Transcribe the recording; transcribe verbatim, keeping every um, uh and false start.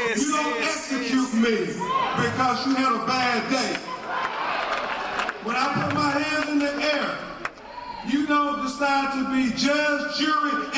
Yes, you don't yes, execute me because you had a bad day. When I put my hands in the air, you don't decide to be judge, jury,